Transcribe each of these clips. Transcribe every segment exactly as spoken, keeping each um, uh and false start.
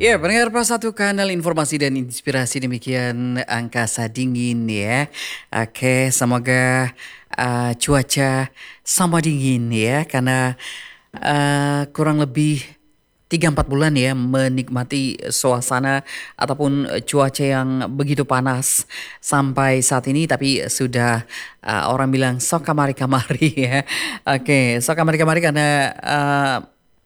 Ya, pendengar Pas satu Kanal Informasi dan Inspirasi, demikian angkasa dingin ya. Oke, semoga uh, cuaca sama dingin ya, karena uh, kurang lebih tiga empat bulan ya menikmati suasana ataupun cuaca yang begitu panas sampai saat ini, tapi sudah uh, orang bilang sok kamari-kamari ya. Oke, sok kamari-kamari karena uh,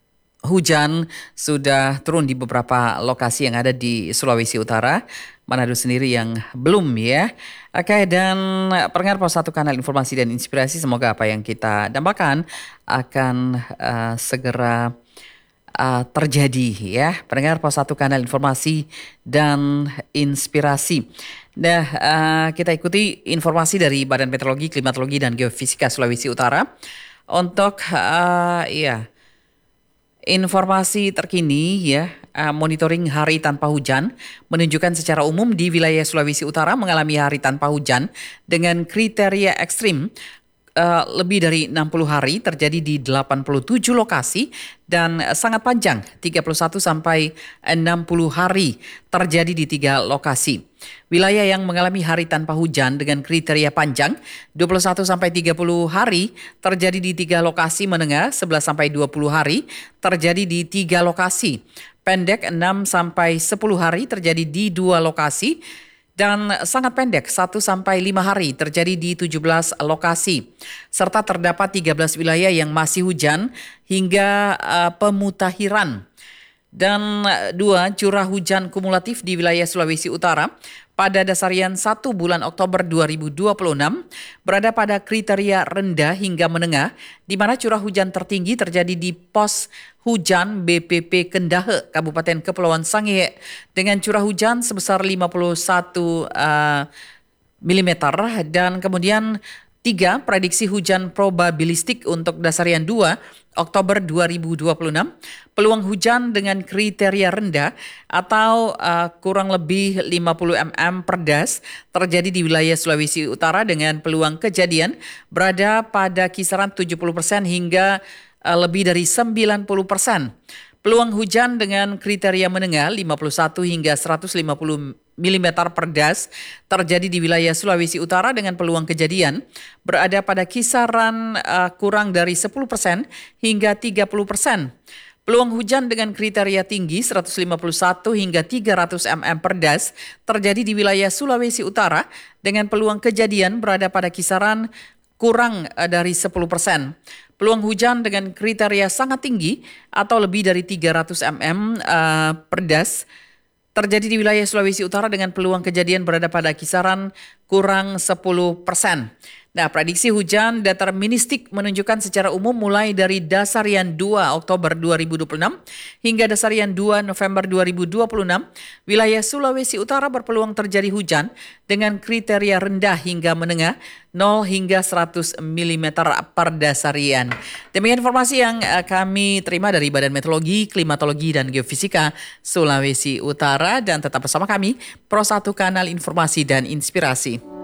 hujan sudah turun di beberapa lokasi yang ada di Sulawesi Utara. Manado sendiri yang belum ya. Oke, dan pendengar Pos satu Kanal Informasi dan Inspirasi, semoga apa yang kita dambakan akan uh, segera uh, terjadi ya. Pendengar Pos satu Kanal Informasi dan Inspirasi. Nah, uh, kita ikuti informasi dari Badan Meteorologi, Klimatologi dan Geofisika Sulawesi Utara untuk uh, ya informasi terkini ya, uh, monitoring hari tanpa hujan menunjukkan secara umum di wilayah Sulawesi Utara mengalami hari tanpa hujan dengan kriteria ekstrim. Uh, lebih dari enam puluh hari terjadi di delapan puluh tujuh lokasi dan sangat panjang tiga puluh satu sampai enam puluh hari terjadi di tiga lokasi. Wilayah yang mengalami hari tanpa hujan dengan kriteria panjang dua puluh satu sampai tiga puluh hari terjadi di tiga lokasi, menengah sebelas sampai dua puluh hari terjadi di tiga lokasi, pendek enam sampai sepuluh hari terjadi di dua lokasi, dan sangat pendek satu sampai lima hari terjadi di tujuh belas lokasi. Serta terdapat tiga belas wilayah yang masih hujan hingga uh, pemutakhiran. Dan uh, dua, curah hujan kumulatif di wilayah Sulawesi Utara pada dasarian satu bulan Oktober dua ribu dua puluh enam berada pada kriteria rendah hingga menengah, di mana curah hujan tertinggi terjadi di pos hujan B P P Kendahe, Kabupaten Kepulauan Sangihe, dengan curah hujan sebesar lima puluh satu uh, milimeter. Dan kemudian tiga, prediksi hujan probabilistik untuk dasarian dua Oktober dua ribu dua puluh enam, peluang hujan dengan kriteria rendah atau uh, kurang lebih lima puluh milimeter per das terjadi di wilayah Sulawesi Utara dengan peluang kejadian berada pada kisaran tujuh puluh persen hingga uh, lebih dari sembilan puluh persen. Peluang hujan dengan kriteria menengah lima puluh satu hingga seratus lima puluh milimeter per das terjadi di wilayah Sulawesi Utara dengan peluang kejadian berada pada kisaran uh, kurang dari sepuluh persen hingga tiga puluh persen. Peluang hujan dengan kriteria tinggi seratus lima puluh satu hingga tiga ratus milimeter per das terjadi di wilayah Sulawesi Utara dengan peluang kejadian berada pada kisaran kurang dari sepuluh persen. Peluang hujan dengan kriteria sangat tinggi atau lebih dari tiga ratus milimeter uh, per das terjadi di wilayah Sulawesi Utara dengan peluang kejadian berada pada kisaran kurang sepuluh persen. Nah, prediksi hujan deterministik menunjukkan secara umum mulai dari dasarian dua Oktober dua ribu dua puluh enam hingga dasarian dua November dua ribu dua puluh enam, wilayah Sulawesi Utara berpeluang terjadi hujan dengan kriteria rendah hingga menengah nol hingga seratus milimeter per dasarian. Demikian informasi yang kami terima dari Badan Meteorologi, Klimatologi dan Geofisika Sulawesi Utara, dan tetap bersama kami Pro satu Kanal Informasi dan Inspirasi.